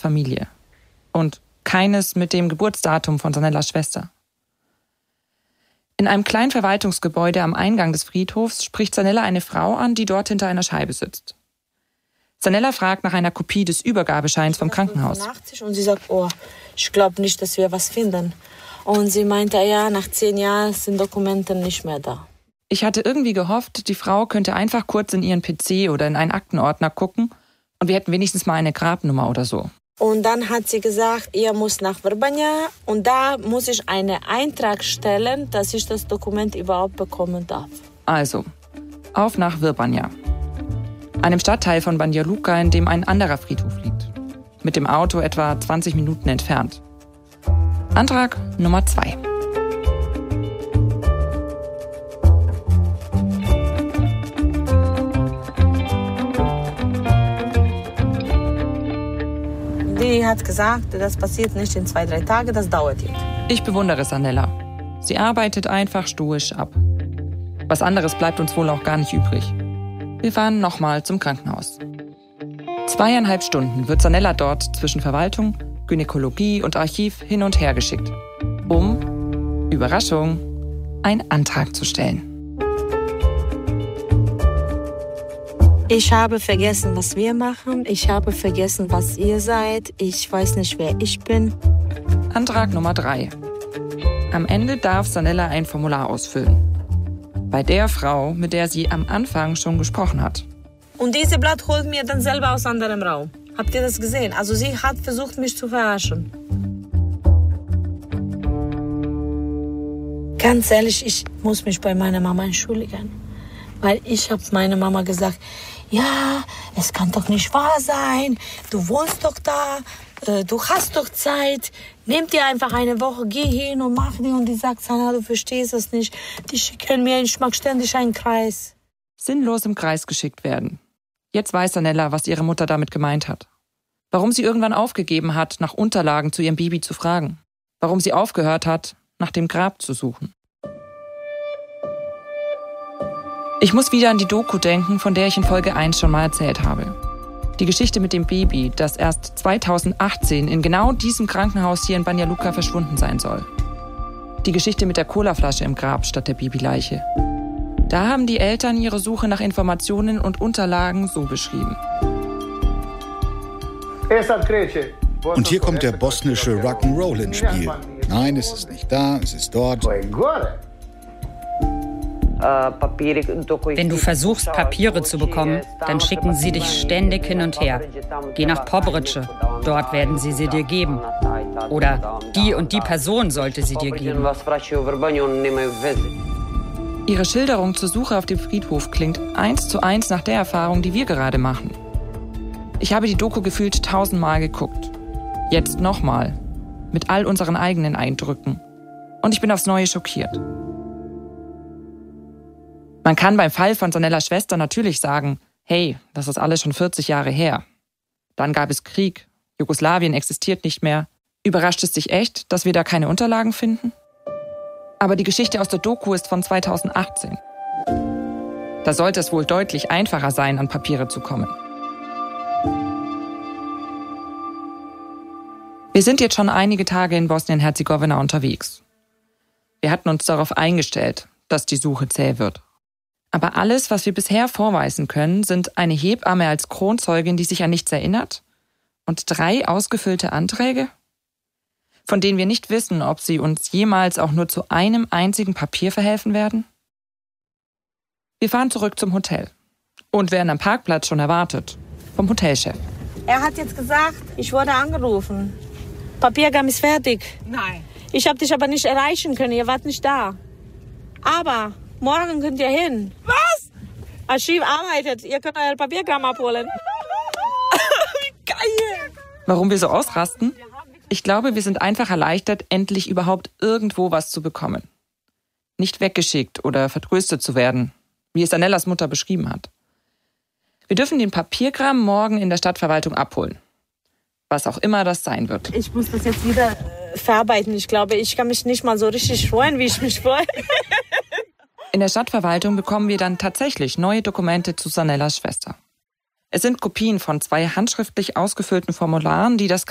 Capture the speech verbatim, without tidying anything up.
Familie. Und keines mit dem Geburtsdatum von Sanellas Schwester. In einem kleinen Verwaltungsgebäude am Eingang des Friedhofs spricht Sanella eine Frau an, die dort hinter einer Scheibe sitzt. Sanella fragt nach einer Kopie des Übergabescheins vom Krankenhaus. Und sie sagt, oh, ich glaube nicht, dass wir was finden. Und sie meinte, ja, nach zehn Jahren sind Dokumente nicht mehr da. Ich hatte irgendwie gehofft, die Frau könnte einfach kurz in ihren P C oder in einen Aktenordner gucken und wir hätten wenigstens mal eine Grabnummer oder so. Und dann hat sie gesagt, ihr muss nach Vrbanja und da muss ich einen Eintrag stellen, dass ich das Dokument überhaupt bekommen darf. Also, auf nach Vrbanja, einem Stadtteil von Banja Luka, in dem ein anderer Friedhof liegt. Mit dem Auto etwa zwanzig Minuten entfernt. Antrag Nummer zwei. Die hat gesagt, das passiert nicht in zwei, drei Tagen, das dauert jetzt. Ich bewundere Sanella. Sie arbeitet einfach stoisch ab. Was anderes bleibt uns wohl auch gar nicht übrig. Wir fahren nochmal zum Krankenhaus. Zweieinhalb Stunden wird Sanella dort zwischen Verwaltung, Gynäkologie und Archiv hin und her geschickt, um, Überraschung, einen Antrag zu stellen. Ich habe vergessen, was wir machen. Ich habe vergessen, was ihr seid. Ich weiß nicht, wer ich bin. Antrag Nummer drei. Am Ende darf Sanella ein Formular ausfüllen. Bei der Frau, mit der sie am Anfang schon gesprochen hat. Und diese Blatt holt mir dann selber aus anderem Raum. Habt ihr das gesehen? Also sie hat versucht, mich zu verarschen. Ganz ehrlich, ich muss mich bei meiner Mama entschuldigen. Weil ich habe meiner Mama gesagt, ja, es kann doch nicht wahr sein. Du wohnst doch da, äh, du hast doch Zeit. Nimm dir einfach eine Woche, geh hin und mach die. Und die sagt, Sana, du verstehst das nicht. Die schicken mir, ich mag ständig einen Kreis. Sinnlos im Kreis geschickt werden. Jetzt weiß Sanella, was ihre Mutter damit gemeint hat. Warum sie irgendwann aufgegeben hat, nach Unterlagen zu ihrem Baby zu fragen. Warum sie aufgehört hat, nach dem Grab zu suchen. Ich muss wieder an die Doku denken, von der ich in Folge eins schon mal erzählt habe. Die Geschichte mit dem Baby, das erst zweitausendachtzehn in genau diesem Krankenhaus hier in Banja Luka verschwunden sein soll. Die Geschichte mit der Colaflasche im Grab statt der Babyleiche. Da haben die Eltern ihre Suche nach Informationen und Unterlagen so beschrieben. Und hier kommt der bosnische Rock'n'Roll ins Spiel. Nein, es ist nicht da, es ist dort. Wenn du versuchst, Papiere zu bekommen, dann schicken sie dich ständig hin und her. Geh nach Pobrice, dort werden sie sie dir geben. Oder die und die Person sollte sie dir geben. Ihre Schilderung zur Suche auf dem Friedhof klingt eins zu eins nach der Erfahrung, die wir gerade machen. Ich habe die Doku gefühlt tausendmal geguckt. Jetzt nochmal. Mit all unseren eigenen Eindrücken. Und ich bin aufs Neue schockiert. Man kann beim Fall von Sanellas Schwester natürlich sagen, hey, das ist alles schon vierzig Jahre her. Dann gab es Krieg, Jugoslawien existiert nicht mehr. Überrascht es dich echt, dass wir da keine Unterlagen finden? Aber die Geschichte aus der Doku ist von zweitausendachtzehn. Da sollte es wohl deutlich einfacher sein, an Papiere zu kommen. Wir sind jetzt schon einige Tage in Bosnien-Herzegowina unterwegs. Wir hatten uns darauf eingestellt, dass die Suche zäh wird. Aber alles, was wir bisher vorweisen können, sind eine Hebamme als Kronzeugin, die sich an nichts erinnert, und drei ausgefüllte Anträge, von denen wir nicht wissen, ob sie uns jemals auch nur zu einem einzigen Papier verhelfen werden? Wir fahren zurück zum Hotel und werden am Parkplatz schon erwartet, vom Hotelchef. Er hat jetzt gesagt, ich wurde angerufen. Papiergabe ist fertig. Nein. Ich habe dich aber nicht erreichen können, ihr wart nicht da. Aber morgen könnt ihr hin. Was? Archiv arbeitet, ihr könnt euer Papierkram abholen. Wie geil! Warum wir so ausrasten? Ich glaube, wir sind einfach erleichtert, endlich überhaupt irgendwo was zu bekommen. Nicht weggeschickt oder vertröstet zu werden, wie es Sanellas Mutter beschrieben hat. Wir dürfen den Papierkram morgen in der Stadtverwaltung abholen. Was auch immer das sein wird. Ich muss das jetzt wieder äh, verarbeiten. Ich glaube, ich kann mich nicht mal so richtig freuen, wie ich mich freue. In der Stadtverwaltung bekommen wir dann tatsächlich neue Dokumente zu Sanellas Schwester. Es sind Kopien von zwei handschriftlich ausgefüllten Formularen, die das